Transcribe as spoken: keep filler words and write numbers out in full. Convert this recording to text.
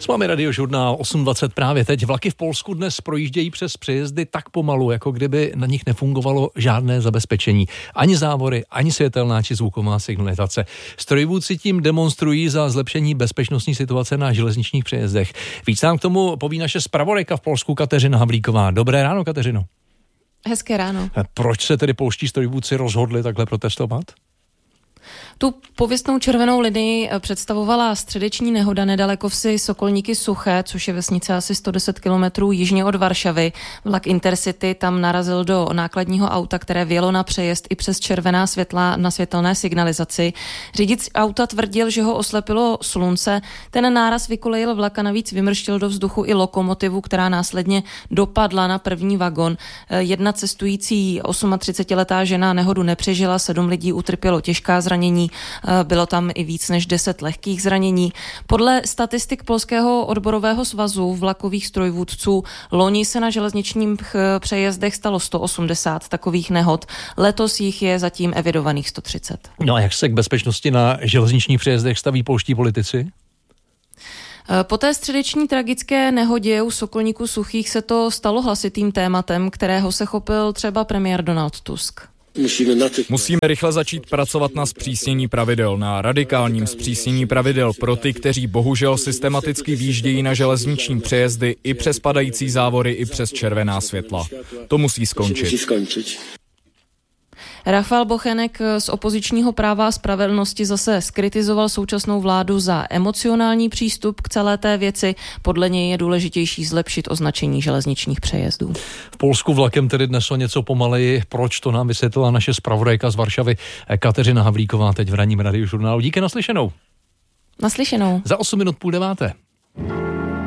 S vámi Radiožurnál osm dvacet právě teď. Vlaky v Polsku dnes projíždějí přes přejezdy tak pomalu, jako kdyby na nich nefungovalo žádné zabezpečení. Ani závory, ani světelná či zvuková signalizace. Strojvůdci tím demonstrují za zlepšení bezpečnostní situace na železničních přejezdech. Víc nám k tomu poví naše zpravodajka v Polsku Kateřina Havlíková. Dobré ráno, Kateřino. Hezké ráno. Proč se tedy polští strojvůdci rozhodli takhle protestovat? Tu pověstnou červenou linii představovala středeční nehoda nedaleko vsi Sokolníky Suché, což je vesnice asi sto deset kilometrů jižně od Varšavy. Vlak Intercity tam narazil do nákladního auta, které vjelo na přejezd i přes červená světla na světelné signalizaci. Řidič auta tvrdil, že ho oslepilo slunce. Ten náraz vykolejil vlak a navíc vymrštil do vzduchu i lokomotivu, která následně dopadla na první vagon. Jedna cestující třicetiosmiletá žena nehodu nepřežila, sedm lidí utrpělo těžká zranění. Bylo tam i víc než deset lehkých zranění. Podle statistik Polského odborového svazu vlakových strojvůdců loni se na železničních přejezdech stalo sto osmdesát takových nehod. Letos jich je zatím evidovaných sto třicet. No a jak se k bezpečnosti na železničních přejezdech staví polští politici? Po té středeční tragické nehodě u Sokolníků Suchých se to stalo hlasitým tématem, kterého se chopil třeba premiér Donald Tusk. Musíme rychle začít pracovat na zpřísnění pravidel, na radikálním zpřísnění pravidel pro ty, kteří bohužel systematicky výjíždějí na železniční přejezdy i přes padající závory, i přes červená světla. To musí skončit. Rafał Bochenek z opozičního Práva a spravedlnosti zase zkritizoval současnou vládu za emocionální přístup k celé té věci. Podle něj je důležitější zlepšit označení železničních přejezdů. V Polsku vlakem tedy dnes o něco pomaleji. Proč, to nám vysvětlila naše zpravodajka z Varšavy Kateřina Havlíková teď v ranním Radiožurnálu. Díky, naslyšenou. Naslyšenou. Za osm minut půl deváté.